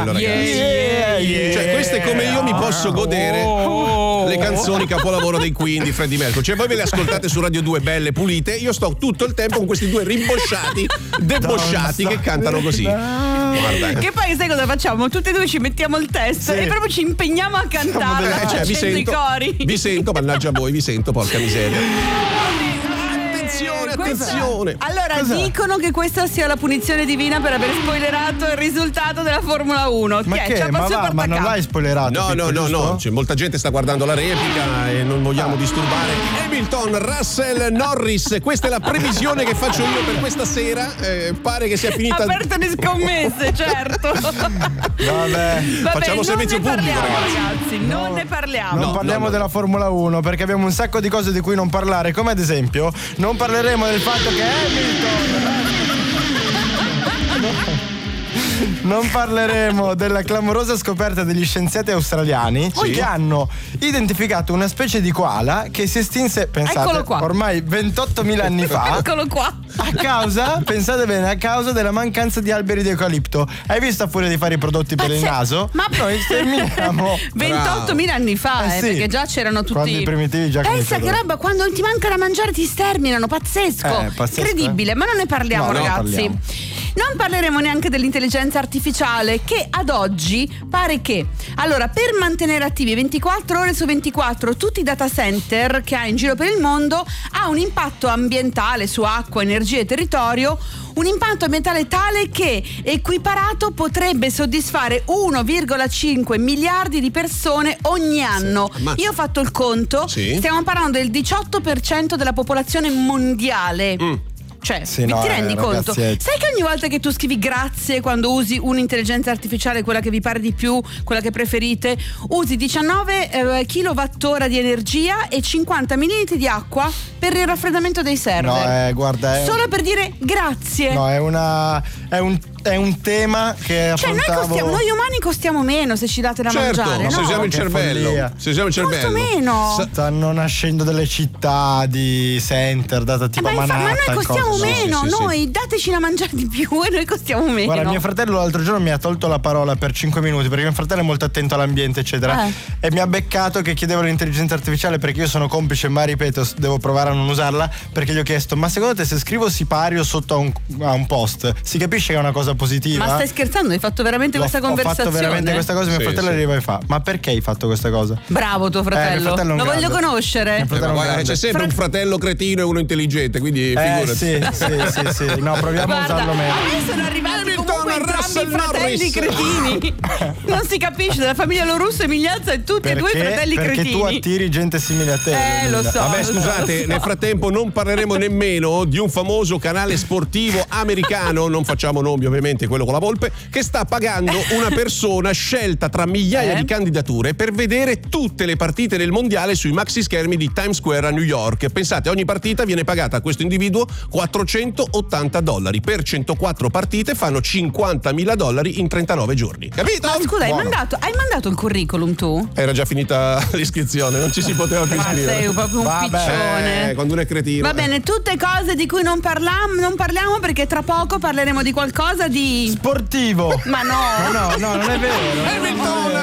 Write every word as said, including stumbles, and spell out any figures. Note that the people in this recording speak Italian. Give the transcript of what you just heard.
Allora, ragazzi, Yeah, yeah. cioè questo è come io mi posso godere Oh. le canzoni capolavoro dei Queen di Freddie Mercury. Cioè voi ve le ascoltate su Radio due belle pulite, io sto tutto il tempo con questi due rimbosciati, debosciati che cantano così. Guarda. Che poi sai cosa facciamo? Tutte e due ci mettiamo il testo Sì. e proprio ci impegniamo a cantare, Eh, cioè, vi facendo i sento, cori. vi sento, mannaggia a voi, vi sento, porca miseria. Attenzione, Questa- attenzione. Allora, Cos'è? dicono che questa sia la punizione divina per aver spoilerato il risultato della Formula uno. Ma Chi è? che? Ce la Ma, posso va, ma portare non a l'hai capo? spoilerato? No, Pippo, no, no, giusto? no, cioè, molta gente sta guardando la replica e non vogliamo disturbare. Hamilton, Russell, Norris, questa è la previsione che faccio io per questa sera. Eh, pare che sia finita. Aperto le scommesse, certo. Vabbè. Vabbè, Facciamo non servizio ne parliamo, pubblico, ragazzi. ragazzi. Non ne parliamo. Non No, parliamo no, no. della Formula uno perché abbiamo un sacco di cose di cui non parlare, come ad esempio non parleremo del fatto che Hamilton non parleremo della clamorosa scoperta degli scienziati australiani Sì. che hanno identificato una specie di koala che si estinse, pensate, Eccolo qua. ormai ventottomila anni fa Eccolo qua. a causa, pensate bene, a causa della mancanza di alberi di eucalipto. Hai visto a furia di fare i prodotti per Ma il c'è- naso? ma- Noi sterminiamo ventottomila anni fa, Eh eh, sì. perché già c'erano tutti. Quando i primitivi già Pensa che cominciano. roba, quando ti manca da mangiare ti sterminano, pazzesco. Eh, pazzesco, Incredibile, ma non ne parliamo, No, no, ragazzi. parliamo. Non parleremo neanche dell'intelligenza artificiale che ad oggi pare che, allora, per mantenere attivi ventiquattro ore su ventiquattro tutti i data center che ha in giro per il mondo, ha un impatto ambientale su acqua, energia e territorio, un impatto ambientale tale che equiparato potrebbe soddisfare uno virgola cinque miliardi di persone ogni anno. Ammazza. Io ho fatto il conto, Sì. stiamo parlando del diciotto per cento della popolazione mondiale. Mm. Cioè, Sì, ti no, rendi eh, conto? ragazzi, Sai che ogni volta che tu scrivi grazie, quando usi un'intelligenza artificiale, quella che vi pare di più, quella che preferite, usi diciannove eh, kilowattora di energia e cinquanta millilitri di acqua per il raffreddamento dei server. No, eh, guarda, è, Solo per dire grazie. no, è una è un, è un tema che Cioè, noi, affrontavo. costiamo, noi umani costiamo meno se ci date da Certo, mangiare, se no? usiamo il Che cervello. follia. Se usiamo il Molto cervello. meno. Sa- Stanno nascendo delle città di center data Eh, tipo ma, infa- ma Manhattan, noi costiamo cose. meno, Sì, sì, sì. noi dateci da mangiare di più e noi costiamo meno. Guarda, mio fratello l'altro giorno mi ha tolto la parola per cinque minuti perché mio fratello è molto attento all'ambiente, eccetera. Eh. E mi ha beccato che chiedevo l'intelligenza artificiale perché io sono complice, ma ripeto, s- devo provare a non usarla. Perché gli ho chiesto: ma secondo te se scrivo sipario sotto a un, a un post si capisce che è una cosa positiva? Ma stai scherzando? Hai fatto veramente L'ho- questa Ho conversazione? fatto veramente questa cosa. Mio Sì, fratello sì. arriva e fa: ma perché hai fatto questa cosa? Bravo tuo Eh, mio fratello. fratello è un Lo voglio grande. conoscere. Mio Eh, fratello ma è un guarda, grande. c'è sempre un fratello cretino e uno intelligente, quindi Eh figurati. sì, sì, sì, sì. No, proviamo a Guarda, usarlo meglio. a me sono arrivati Hamilton, comunque entrambi Russell i fratelli Norris. cretini. Non si capisce, della famiglia Lorusso e Migliazza e tutti e due i Perché? fratelli Perché cretini. tu attiri gente simile a te. Eh, lo so. Vabbè, lo so, scusate, lo so. nel frattempo non parleremo nemmeno di un famoso canale sportivo americano, non facciamo nomi ovviamente, quello con la volpe, che sta pagando una persona scelta tra migliaia Eh? di candidature per vedere tutte le partite del mondiale sui maxi schermi di Times Square a New York. Pensate, ogni partita viene pagata a questo individuo quattrocentottanta dollari. Per centoquattro partite fanno cinquantamila dollari in trentanove giorni. Capito? Ma scusa, hai Buono. mandato, hai mandato il curriculum tu? Era già finita l'iscrizione, non ci si poteva più Ma iscrivere. sei proprio un Vabbè. piccione. Eh, quando uno è cretino. Va bene, tutte cose di cui non parliamo, non parliamo perché tra poco parleremo di qualcosa di... Sportivo. Ma no! No, no, no, non è vero. Hamilton!